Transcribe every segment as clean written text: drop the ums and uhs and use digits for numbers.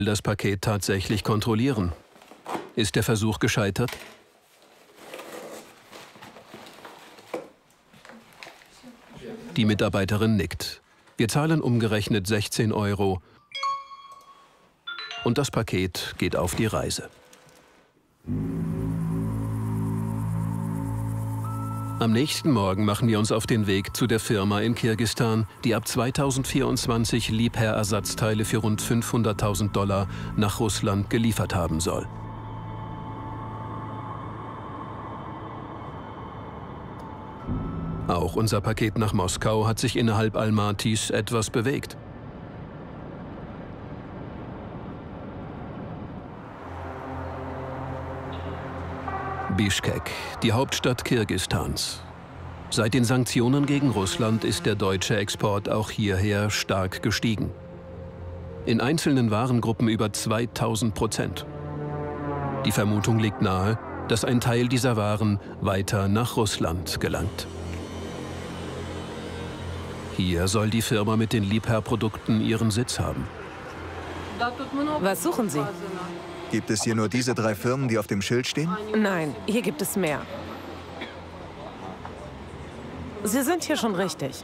das Paket tatsächlich kontrollieren. Ist der Versuch gescheitert? Die Mitarbeiterin nickt. Wir zahlen umgerechnet 16 € und das Paket geht auf die Reise. Am nächsten Morgen machen wir uns auf den Weg zu der Firma in Kirgisistan, die ab 2024 Liebherr-Ersatzteile für rund 500.000 $ nach Russland geliefert haben soll. Auch unser Paket nach Moskau hat sich innerhalb Almatys etwas bewegt. Bischkek, die Hauptstadt Kirgisistans. Seit den Sanktionen gegen Russland ist der deutsche Export auch hierher stark gestiegen. In einzelnen Warengruppen über 2000%. Die Vermutung liegt nahe, dass ein Teil dieser Waren weiter nach Russland gelangt. Hier soll die Firma mit den Liebherr-Produkten ihren Sitz haben. Was suchen Sie? Gibt es hier nur diese 3 Firmen, die auf dem Schild stehen? Nein, hier gibt es mehr. Sie sind hier schon richtig.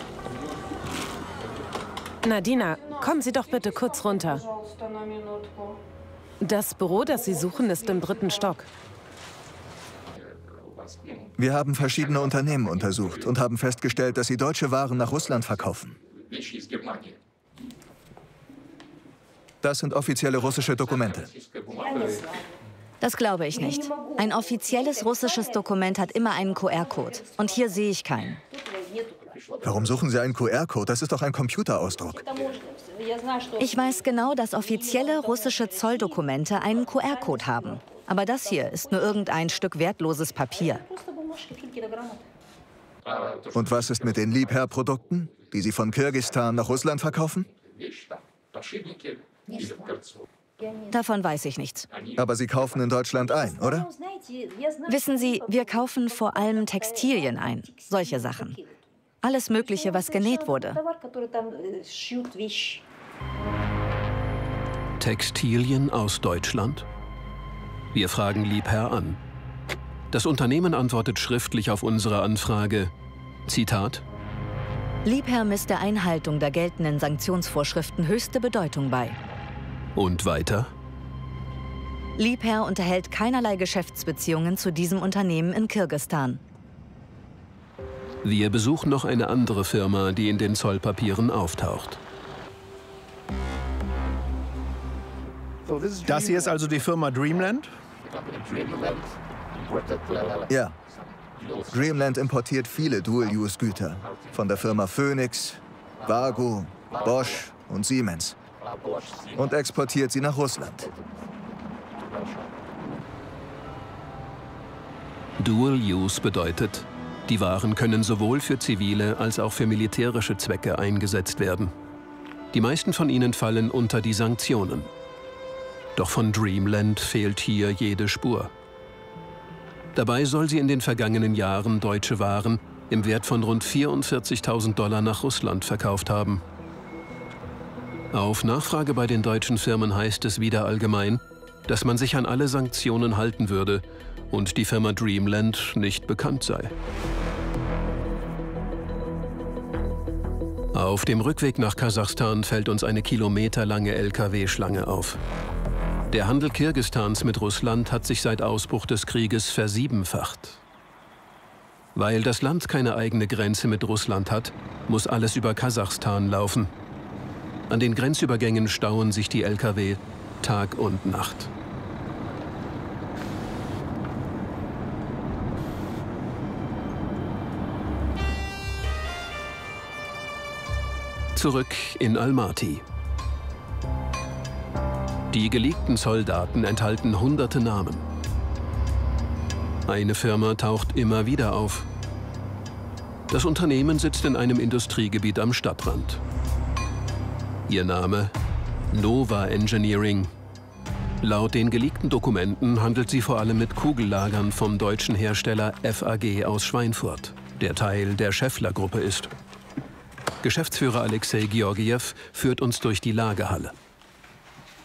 Nadina, kommen Sie doch bitte kurz runter. Das Büro, das Sie suchen, ist im 3. Stock. Wir haben verschiedene Unternehmen untersucht und haben festgestellt, dass sie deutsche Waren nach Russland verkaufen. Das sind offizielle russische Dokumente. Das glaube ich nicht. Ein offizielles russisches Dokument hat immer einen QR-Code. Und hier sehe ich keinen. Warum suchen Sie einen QR-Code? Das ist doch ein Computerausdruck. Ich weiß genau, dass offizielle russische Zolldokumente einen QR-Code haben. Aber das hier ist nur irgendein Stück wertloses Papier. Und was ist mit den Liebherr-Produkten, die Sie von Kirgisistan nach Russland verkaufen? Davon weiß ich nichts. Aber Sie kaufen in Deutschland ein, oder? Wissen Sie, wir kaufen vor allem Textilien ein. Solche Sachen. Alles Mögliche, was genäht wurde. Textilien aus Deutschland? Wir fragen Liebherr an. Das Unternehmen antwortet schriftlich auf unsere Anfrage. Zitat: Liebherr misst der Einhaltung der geltenden Sanktionsvorschriften höchste Bedeutung bei. Und weiter? Liebherr unterhält keinerlei Geschäftsbeziehungen zu diesem Unternehmen in Kirgisistan. Wir besuchen noch eine andere Firma, die in den Zollpapieren auftaucht. Das hier ist also die Firma Dreamland? Ja. Dreamland importiert viele Dual-Use-Güter. Von der Firma Phoenix, Vago, Bosch und Siemens. Und exportiert sie nach Russland. Dual-Use bedeutet, die Waren können sowohl für zivile als auch für militärische Zwecke eingesetzt werden. Die meisten von ihnen fallen unter die Sanktionen. Doch von Dreamland fehlt hier jede Spur. Dabei soll sie in den vergangenen Jahren deutsche Waren im Wert von rund 44.000 $ nach Russland verkauft haben. Auf Nachfrage bei den deutschen Firmen heißt es wieder allgemein, dass man sich an alle Sanktionen halten würde und die Firma Dreamland nicht bekannt sei. Auf dem Rückweg nach Kasachstan fällt uns eine kilometerlange LKW-Schlange auf. Der Handel Kirgisistans mit Russland hat sich seit Ausbruch des Krieges versiebenfacht. Weil das Land keine eigene Grenze mit Russland hat, muss alles über Kasachstan laufen. An den Grenzübergängen stauen sich die LKW Tag und Nacht. Zurück in Almaty. Die geleakten Zolldaten enthalten hunderte Namen. Eine Firma taucht immer wieder auf. Das Unternehmen sitzt in einem Industriegebiet am Stadtrand. Ihr Name: Nova Engineering. Laut den geleakten Dokumenten handelt sie vor allem mit Kugellagern vom deutschen Hersteller FAG aus Schweinfurt, der Teil der Schaeffler-Gruppe ist. Geschäftsführer Alexei Georgiew führt uns durch die Lagerhalle.